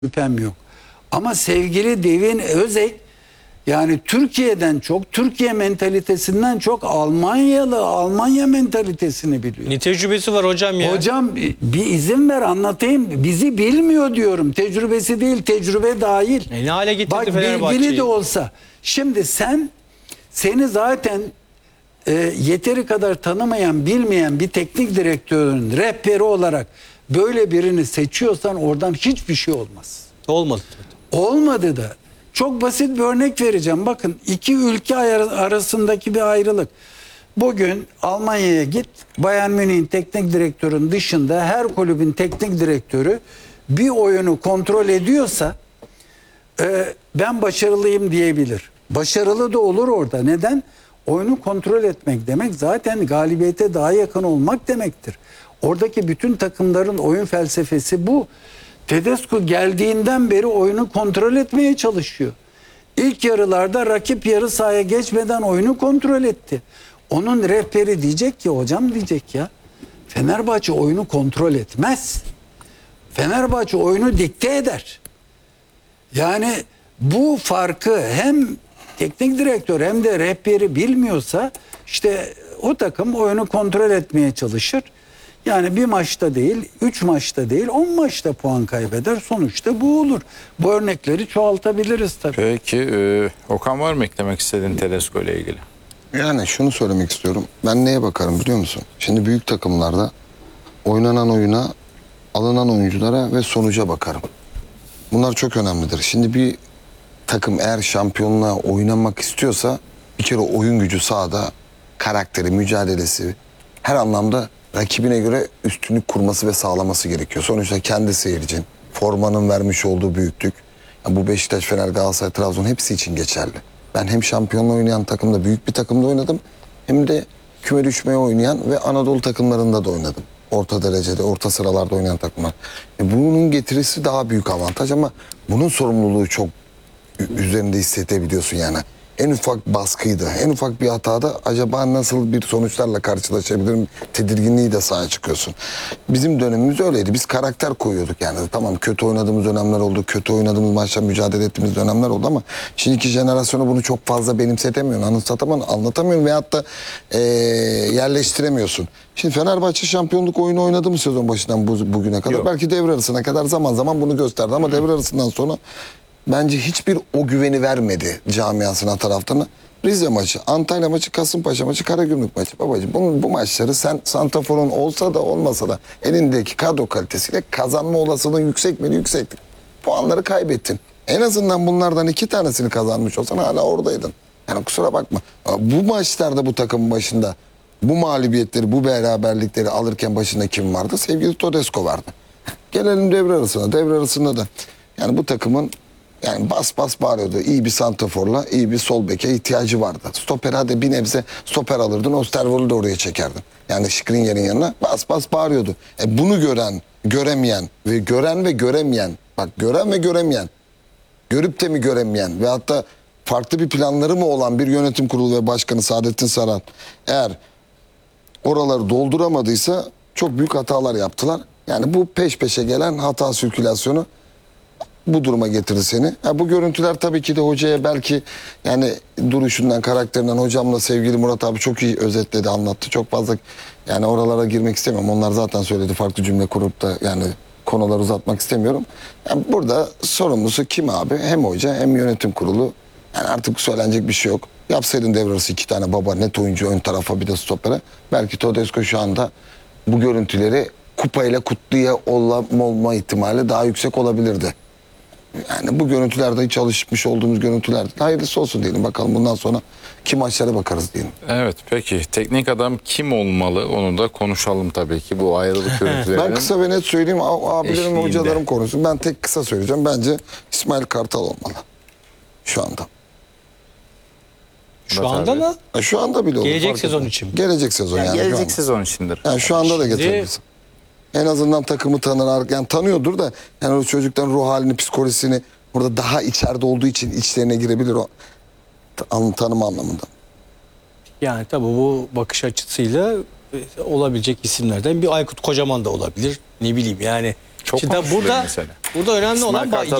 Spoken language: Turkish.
şüphem yok. Ama sevgili Devin Özek yani Türkiye'den çok, Türkiye mentalitesinden çok Almanya mentalitesini biliyor. Ne tecrübesi var hocam ya? Hocam bir izin ver anlatayım. Bizi bilmiyor diyorum. Tecrübesi değil, tecrübe dahil. Ne hale getirdi Bak Fenerbahçe'yi? bilgili de olsa. Şimdi seni zaten yeteri kadar tanımayan, bilmeyen bir teknik direktörün rehberi olarak böyle birini seçiyorsan oradan hiçbir şey olmaz. Olmadı. Olmadı da. Çok basit bir örnek vereceğim. Bakın iki ülke arasındaki bir ayrılık. Bugün Almanya'ya git. Bayern Münih'in teknik direktörün dışında her kulübün teknik direktörü bir oyunu kontrol ediyorsa ben başarılıyım diyebilir. Başarılı da olur orada. Neden? Oyunu kontrol etmek demek zaten galibiyete daha yakın olmak demektir. Oradaki bütün takımların oyun felsefesi bu. Tedesco geldiğinden beri oyunu kontrol etmeye çalışıyor. İlk yarılarda rakip yarı sahaya geçmeden oyunu kontrol etti. Onun rehberi diyecek ki hocam diyecek ya Fenerbahçe oyunu kontrol etmez. Fenerbahçe oyunu dikte eder. Yani bu farkı hem teknik direktör hem de rehberi bilmiyorsa işte o takım oyunu kontrol etmeye çalışır. Yani bir maçta değil, 3 maçta değil, 10 maçta puan kaybeder. Sonuçta bu olur. Bu örnekleri çoğaltabiliriz tabii. Peki Okan var mı eklemek istediğin Tedesco ile ilgili? Yani şunu söylemek istiyorum. Ben neye bakarım biliyor musun? Şimdi büyük takımlarda oynanan oyuna, alınan oyunculara ve sonuca bakarım. Bunlar çok önemlidir. Şimdi bir takım eğer şampiyonluğa oynamak istiyorsa bir kere oyun gücü sahada, karakteri, mücadelesi her anlamda rakibine göre üstünlük kurması ve sağlaması gerekiyor. Sonuçta kendi seyircin, formanın vermiş olduğu büyüklük. Yani bu Beşiktaş, Fener, Galatasaray, Trabzon hepsi için geçerli. Ben hem şampiyonla oynayan takımda, büyük bir takımda oynadım. Hem de küme düşmeye oynayan ve Anadolu takımlarında da oynadım. Orta derecede, orta sıralarda oynayan takımlar. Bunun getirisi daha büyük avantaj ama bunun sorumluluğu çok üzerinde hissedebiliyorsun yani. En ufak baskıydı, en ufak bir hatada acaba nasıl bir sonuçlarla karşılaşabilirim tedirginliği de sahaya çıkıyorsun. Bizim dönemimiz öyleydi. Biz karakter koyuyorduk yani. Tamam kötü oynadığımız dönemler oldu, kötü oynadığımız maçta mücadele ettiğimiz dönemler oldu ama şimdiki jenerasyona bunu çok fazla benimsetemiyorsun, anlatamıyorsun veyahut da yerleştiremiyorsun. Şimdi Fenerbahçe şampiyonluk oyunu oynadı mı sezon başından bugüne kadar? Yok. Belki devre arasına kadar zaman zaman bunu gösterdi ama devre arasından sonra bence hiçbir o güveni vermedi camiasına, taraftarına. Rize maçı, Antalya maçı, Kasımpaşa maçı, Karagümrük maçı. Babacığım bu maçları sen santraforun olsa da olmasa da elindeki kadro kalitesiyle kazanma olasılığın yüksek miydi? Yüksekti. Puanları kaybettin. En azından bunlardan 2 tanesini kazanmış olsan hala oradaydın. Yani kusura bakma. Bu maçlarda bu takımın başında bu mağlubiyetleri, bu beraberlikleri alırken başında kim vardı? Sevgili Tedesco vardı. Gelelim devre arasına. Devre arasında da yani bu takımın yani bas bas bağırıyordu. İyi bir santraforla, iyi bir sol beke ihtiyacı vardı. Stoper hadi bir nebze stoper alırdın. Osterwold'u da oraya çekerdin. Yani Skriniar'ın yanına bas bas bağırıyordu. Bunu gören, göremeyen ve gören ve göremeyen. Bak gören ve göremeyen. Görüp de mi göremeyen ve hatta farklı bir planları mı olan bir yönetim kurulu ve başkanı Saadettin Saran eğer oraları dolduramadıysa çok büyük hatalar yaptılar. Yani bu peş peşe gelen hata sirkülasyonu bu duruma getirdi seni. Bu görüntüler tabii ki de hocaya belki yani duruşundan, karakterinden hocamla sevgili Murat abi çok iyi özetledi, anlattı. Çok fazla yani oralara girmek istemiyorum. Onlar zaten söyledi, farklı cümle kurup da yani konuları uzatmak istemiyorum. Yani burada sorumlusu kim abi? Hem hoca hem yönetim kurulu. Yani artık söylenecek bir şey yok. Yapsaydın devre arası 2 tane baba net oyuncu ön tarafa bir de stopere. Belki Tedesco şu anda bu görüntüleri kupayla kutluya olma ihtimali daha yüksek olabilirdi. Yani bu görüntülerde hiç alışmış olduğumuz görüntüler. Hayırlısı olsun diyelim. Bakalım bundan sonra kim maçlara bakarız diyelim. Evet peki teknik adam kim olmalı onu da konuşalım tabii ki bu ayrılık görüntülerinin. Ben kısa ve net söyleyeyim. Abilerim, eşliğinde. hocalarım konuşsun. Ben tek kısa söyleyeceğim. Bence İsmail Kartal olmalı. Şu anda. Şu anda mı? Şu anda bile olur. Gelecek fark sezon etmez. için mi? Gelecek sezon yani. Gelecek sezon içindir. Yani şu anda da getirebilirsin. En azından takımı tanır. Yani tanıyordur da yani o çocukların ruh halini, psikolojisini burada daha içeride olduğu için içlerine girebilir o tanım anlamında. Yani tabii bu bakış açısıyla olabilecek isimlerden bir Aykut Kocaman da olabilir. Ne bileyim yani. Çok şimdi konuşuluyor burada mesela. Burada önemli İsmail olan Kartal